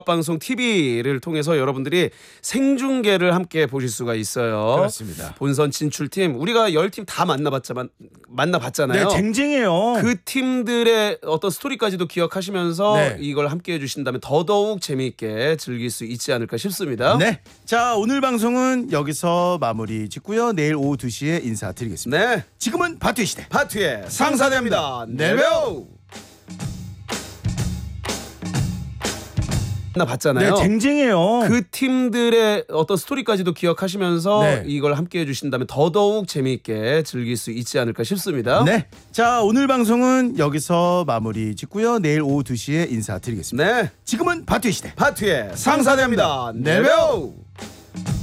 방송 TV를 통해서 여러분들이 생중계를 함께 보실 수가 있어요. 그렇습니다. 본선 진출팀 우리가 10팀 다 만나봤잖아요. 네, 쟁쟁해요. 그 팀들의 어떤 스토리까지도 기억하시면서 네. 이걸 함께 해주신다면 더더욱 재미있게 즐길 수 있지 않을까 싶습니다. 네. 자, 오늘 방송은 여기서 마무리 짓고요. 내일 오후 2시에 인사드리겠습니다. 네. 지금은 바투의 시대. 파트의 상사대입니다. 네벼. 만나봤잖아요. 네, 쟁쟁해요. 그 팀들의 어떤 스토리까지도 기억하시면서 네. 이걸 함께 해주신다면 더더욱 재미있게 즐길 수 있지 않을까 싶습니다. 네. 자, 오늘 방송은 여기서 마무리 짓고요. 내일 오후 2시에 인사드리겠습니다. 네. 지금은 바투의 시대. 파트의 상사대입니다. 네벼.